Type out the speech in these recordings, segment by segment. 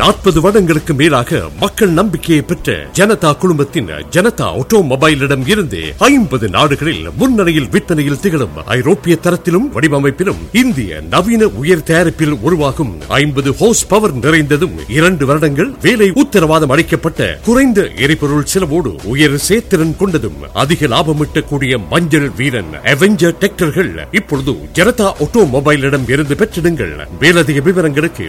40 வருடங்களுக்கு மேலாக மக்கள் நம்பிக்கையை பெற்ற ஜனதா குழுமத்தின் ஜனதா ஆட்டோமொபைலிடம் இருந்து 50 நாடுகளில் முன்னணியில் விற்பனையில் திகழும் ஐரோப்பிய தரத்திலும் வடிவமைப்பிலும் இந்திய நவீன உயர் தயாரிப்பில் உருவாகும் 50 ஹோஸ் பவர் நிறைந்ததும் 2 வருடங்கள் வேலை உத்தரவாதம் அளிக்கப்பட்ட குறைந்த எரிபொருள் செலவோடு உயர் சேத்திறன் கொண்டதும் அதிக லாபம் ஈட்டக்கூடிய மஞ்சள் வீரன் அவெஞ்சர் டிராக்டர்கள் இப்பொழுது ஜனதா ஆட்டோமொபைலிடம் இருந்து பெற்றிடுங்கள். மேலதிக விவரங்களுக்கு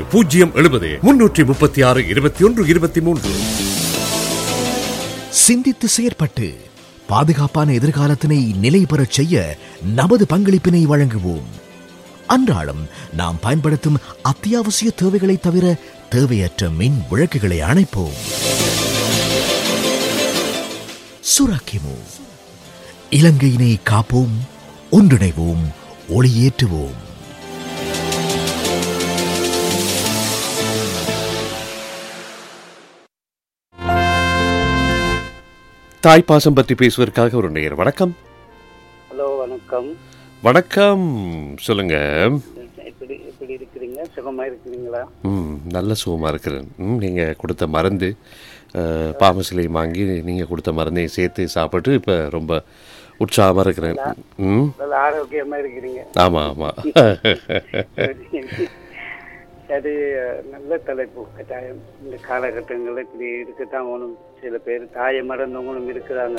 070-336-21-23. சிந்தித்து செயற்பட்டு பாதுகாப்பான எதிர்காலத்தினை நிலை பெறச் செய்ய நமது பங்களிப்பினை வழங்குவோம். அன்றாடம் நாம் பயன்படுத்தும் அத்தியாவசிய தேவைகளை தவிர தேவையற்ற மின் விளக்குகளை அணைப்போம். சுராக்கிமோ, இலங்கையினை காப்போம், ஒன்றிணைவோம், ஒளியேற்றுவோம். தாய்ப்பாசம் பற்றி பேசுவதற்காக ஒரு நேயர். வணக்கம். ஹலோ, வணக்கம். வணக்கம், சொல்லுங்க. எப்படி இருக்கிறீங்க? சுகமா இருக்கிறீங்களா? நல்ல சுகமா இருக்கிறேன். நீங்க கொடுத்த மருந்து பாமசிலை வாங்கி நீங்க கொடுத்த மருந்தையும் சேர்த்து சாப்பிட்டு இப்ப ரொம்ப உற்சாகமா இருக்கிறேன். ஆரோக்கியமா இருக்கிறீங்க? ஆமா ஆமா. அது நல்ல தலைப்பு. கட்டாயம் இந்த காலகட்டங்களில் இப்படி இருக்கத்தான் ஒன்றும். சில பேர் தாயை மறந்தவங்களும் இருக்கிறாங்க.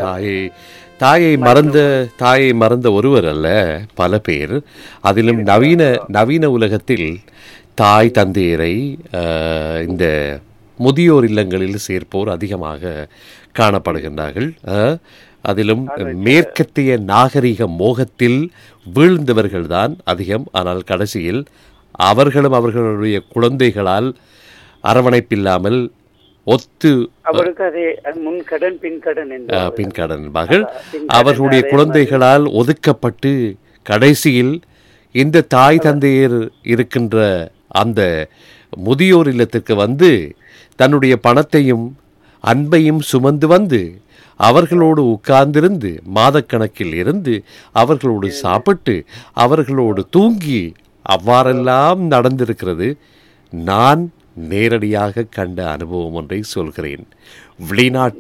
தாயை மறந்த ஒருவர் அல்ல, பல பேர். அதிலும் நவீன உலகத்தில் தாய் தந்தையரை இந்த முதியோர் இல்லங்களில் சேர்ப்போர் அதிகமாக காணப்படுகின்றார்கள். அதிலும் மேற்கத்திய நாகரிக மோகத்தில் வீழ்ந்தவர்கள்தான் அதிகம். ஆனால் கடைசியில் அவர்களும் அவர்களுடைய குழந்தைகளால் அரவணைப்பில்லாமல் ஒத்து பின்கடன் என்பார்கள். அவர்களுடைய குழந்தைகளால் ஒதுக்கப்பட்டு கடைசியில் இந்த தாய் தந்தையர் இருக்கின்ற அந்த முதியோர் இல்லத்திற்கு வந்து தன்னுடைய பணத்தையும் அன்பையும் சுமந்து வந்து அவர்களோடு உட்கார்ந்திருந்து மாதக்கணக்கில் இருந்து அவர்களோடு சாப்பிட்டு அவர்களோடு தூங்கி அவ்வாறெல்லாம் நடந்திருக்கிறது. நான் நேரடியாக கண்ட அனுபவம் ஒன்றை சொல்கிறேன். வெளிநாட்டு